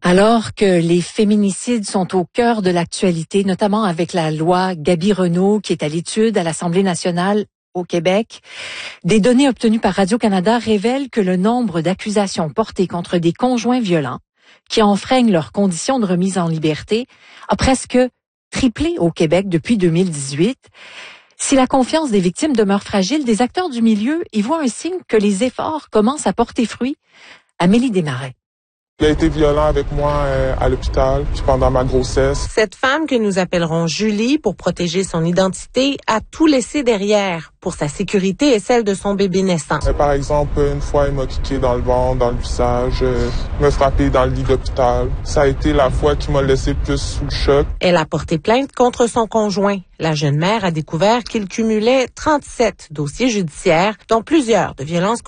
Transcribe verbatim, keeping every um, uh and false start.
Alors que les féminicides sont au cœur de l'actualité, notamment avec la loi Gaby-Renaud qui est à l'étude à l'Assemblée nationale au Québec, des données obtenues par Radio-Canada révèlent que le nombre d'accusations portées contre des conjoints violents qui enfreignent leurs conditions de remise en liberté a presque triplé au Québec depuis deux mille dix-huit. Si la confiance des victimes demeure fragile, des acteurs du milieu y voient un signe que les efforts commencent à porter fruit. Amélie Desmarais. Il a été violent avec moi euh, à l'hôpital, puis pendant ma grossesse. Cette femme que nous appellerons Julie, pour protéger son identité, a tout laissé derrière pour sa sécurité et celle de son bébé naissant. Euh, par exemple, une fois, il m'a kické dans le ventre, dans le visage, euh, me frappé dans le lit d'hôpital. Ça a été la fois qui m'a laissé plus sous le choc. Elle a porté plainte contre son conjoint. La jeune mère a découvert qu'il cumulait trente-sept dossiers judiciaires, dont plusieurs de violences